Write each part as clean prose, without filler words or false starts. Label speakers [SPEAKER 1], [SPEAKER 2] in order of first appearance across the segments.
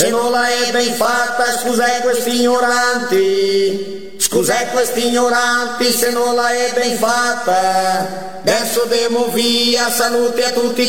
[SPEAKER 1] Se non la è ben fatta, scusate questi ignoranti, se non la è ben fatta, adesso devo via, salute a tutti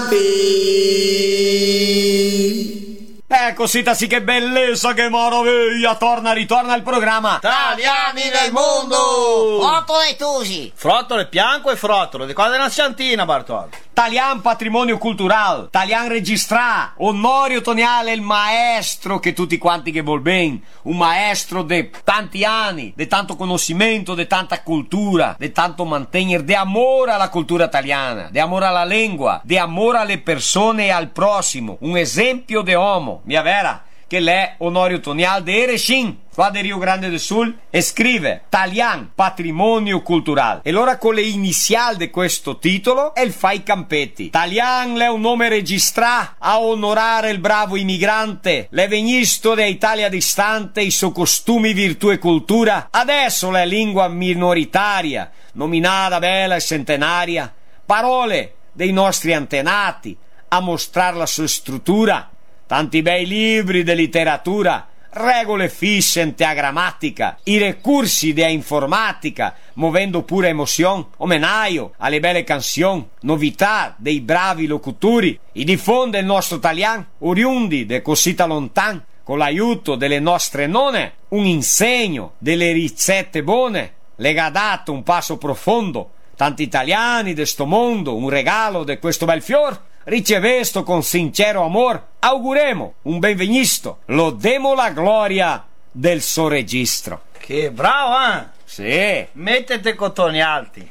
[SPEAKER 1] quanti.
[SPEAKER 2] Cosita sì, che bellezza, che meraviglia! Ritorna il programma
[SPEAKER 3] Italiani nel mondo!
[SPEAKER 4] Frottolo e Tusi!
[SPEAKER 3] Frottolo e Pianco e Frottolo, di qua della Sciantina, Bartolo.
[SPEAKER 2] Talian patrimonio culturale, Talian registra, Onorio Toniale, il maestro che tutti quanti che vuol ben, un maestro de tanti anni, de tanto conoscimento, de tanta cultura, de tanto mantenere, de amore alla cultura italiana, de amore alla lingua, de amore alle persone e al prossimo, un esempio de uomo, mia vera, che l'è Onorio Tonial de Erechim, qua del Rio Grande del Sul, e scrive Talian patrimonio culturale. E allora con le iniziali di questo titolo è il Fai Campetti. Talian è un nome registrato a onorare il bravo immigrante, l'è venisto da Italia distante, i suoi costumi, virtù e cultura. Adesso la lingua minoritaria, nominata bella e centenaria, parole dei nostri antenati, a mostrare la sua struttura. Tanti bei libri di letteratura, regole fisse in grammatica, i recursi di informatica, muovendo pure emozione, omenaio alle belle canzoni, novità dei bravi locutori, i diffonde il nostro italiano, oriundi de cosita lontan, con l'aiuto delle nostre nonne, un insegno delle ricette buone, lega dato un passo profondo, tanti italiani de sto mondo, un regalo di questo bel fior, ricevesto con sincero amor, auguremo un benvenisto, lodemo la gloria del suo registro.
[SPEAKER 3] Che bravo, eh?
[SPEAKER 2] Sì.
[SPEAKER 3] Mettete cotoni alti.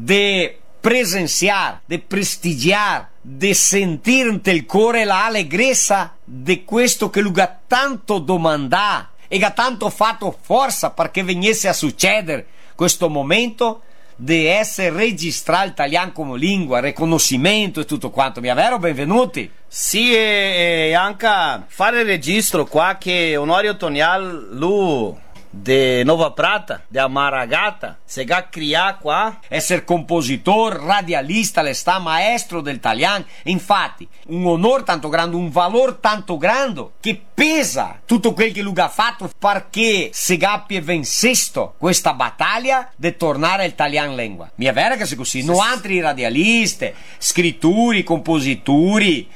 [SPEAKER 2] De presenziar, de prestigiar, de sentirte il cuore la allegrezza di questo che lui ha tanto domandà e ha tanto fatto forza perché venisse a succedere questo momento di essere registrato italiano come lingua, riconoscimento e tutto quanto. Mi vero? Benvenuti.
[SPEAKER 3] Sì, e anche fare il registro qua che Onorio Tonial, lui de Nova Prata, de Amaragata, se ga cria qua.
[SPEAKER 2] Essere compositor, radialista, le sta maestro del italiano. Infatti, un onore tanto grande, un valore tanto grande che pesa tutto quel che lui ha fatto perché se gappie vensesto questa battaglia di tornare all'italiano lingua. Mi è vero che sia così? No altri radialisti, scrittori, compositori,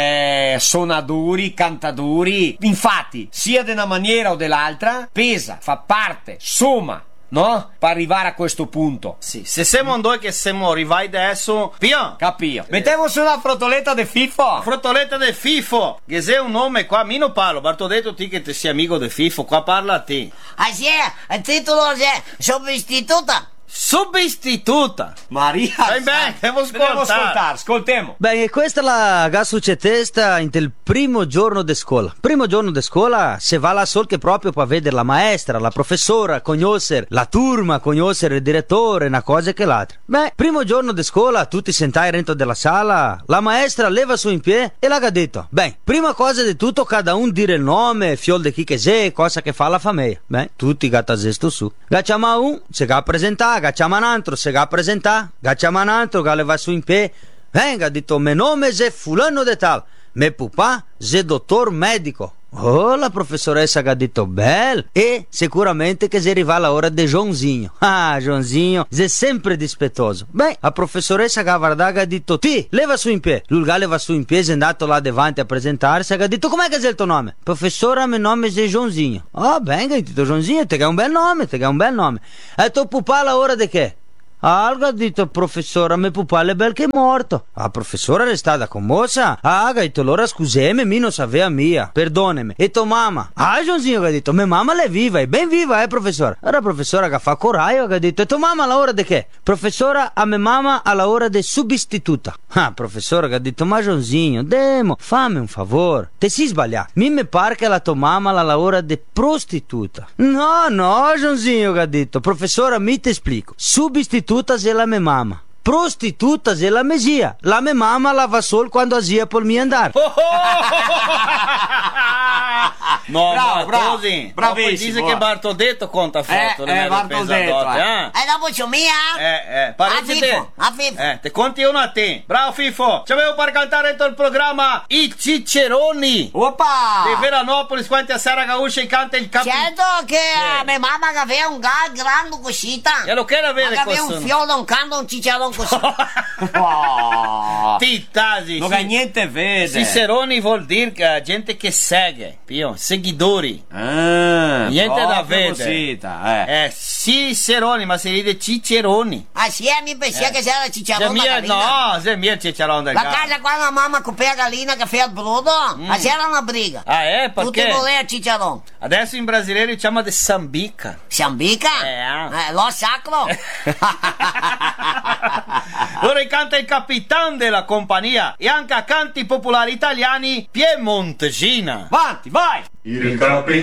[SPEAKER 2] suonatori, cantatori. Infatti, sia di una maniera o dell'altra, pesa, fa parte, somma, no? Per arrivare a questo punto.
[SPEAKER 3] Sì, se siamo noi che siamo arrivati adesso, via.
[SPEAKER 2] Capio. Mettiamo su una frottoletta de FIFO.
[SPEAKER 3] Frottoletta de FIFO. Che se un nome qua, mi non parlo. Barto detto ti che ti sei amico de FIFO, qua parla a te.
[SPEAKER 4] Ah sì, il titolo è Sostituta.
[SPEAKER 3] Subistituta.
[SPEAKER 2] Maria,
[SPEAKER 3] bene, devo ascoltare.
[SPEAKER 2] Ascoltiamo.
[SPEAKER 5] Beh, questa la che succede il primo giorno di scuola. Primo giorno di scuola si va là sol che proprio per vedere la maestra, la professora, conoscere la turma, conoscere il direttore, una cosa che l'altra. Beh, primo giorno di scuola, tutti sentai dentro della sala, la maestra leva su in piedi e l'ha detto: beh, prima cosa di tutto cada un dire il nome, fiol di chi che sei, cosa che fa la famiglia. Beh, tutti gata zesto su. Gacciama un, se ga presentare, gacciama un altro, se ga presentare, gacciama un altro, ga leva su in piedi. Venga, ha detto, me nome è fulano de tal, me pupà è dottor medico. Oh, la professoressa che ha detto bel, e sicuramente che si arriva l'ora di Joãozinho. Ah, Joãozinho è sempre dispettoso. Beh, la professoressa che ha detto ti, leva su in piedi. L'ulga leva su in piedi, è andato là davanti a presentarsi e ha detto com'è che è il tuo nome? Professora, mio nome è Joãozinho. Oh, venga, ha detto Joãozinho, te che è un bel nome, te che è un bel nome. E tu pupà l'ora di che? Alga ha detto professora, mio pupà è bel che è morto. La professora è stata commossa. Ah, ha detto allora scusami, mi non sapeva mia, perdonami. E tua mamma? Ah, Joãozinho ha detto, mia mamma è viva, è ben viva, professora. Allora professora che fa coraggio ha detto, e tua mamma alla ora di che? Professora, a mia mamma alla ora di subistituta. Ah, professora che ha detto, ma Joãozinho, demo, fammi un favore, te si sbaglia. Mi pare che la tua mamma alla ora di prostituta. No, Joãozinho che ha detto, professora, mi te esplico. Subistituta è la mia mamma. Prostituta è la mia zia. La mia mamma lava solo quando a zia per mi andare.
[SPEAKER 3] No,
[SPEAKER 2] bravo,
[SPEAKER 3] Bartosi.
[SPEAKER 2] bravissimo.
[SPEAKER 3] Poi dice che Bartodetto conta foto.
[SPEAKER 2] Bartodetto,
[SPEAKER 4] E dopo c'è mia?
[SPEAKER 3] Parece te.
[SPEAKER 4] A Fifo.
[SPEAKER 3] Te conti una a te. Bravo Fifo. Ci avevo per cantare dentro il programma I Ciceroni.
[SPEAKER 2] Opa!
[SPEAKER 3] Di Veranopoli, quanti a Sara Gauscia e canta il capo.
[SPEAKER 4] Certo che mia mamma che aveva un grande cosita.
[SPEAKER 3] E lo che era vero
[SPEAKER 4] Che aveva un
[SPEAKER 3] questo?
[SPEAKER 4] fiore, un canto, un cicciarone così.
[SPEAKER 2] Oh,
[SPEAKER 3] Titasi.
[SPEAKER 2] non ha niente vede.
[SPEAKER 3] Ciceroni vuol dire che gente che segue, pio, seguidori. Niente da vedere. Ciceroni, ma si ride Ciceroni.
[SPEAKER 4] Ah sì, mi pensava che c'era cicciarone da
[SPEAKER 3] Mia,
[SPEAKER 4] gallina.
[SPEAKER 3] no, se mia Cicerone del
[SPEAKER 4] La
[SPEAKER 3] gatto.
[SPEAKER 4] casa quando la mamma copia la gallina che fa il brodo, c'era una briga.
[SPEAKER 3] Ah,
[SPEAKER 4] Tutti
[SPEAKER 3] perché?
[SPEAKER 4] volevano cicciarone.
[SPEAKER 3] Adesso in brasileiro chiama de sambica.
[SPEAKER 4] Sambica? Lo sacro.
[SPEAKER 3] Ora canta il capitano della compagnia e anche a canti popolari italiani Piemontesina.
[SPEAKER 2] Avanti, vai!
[SPEAKER 6] Il capitano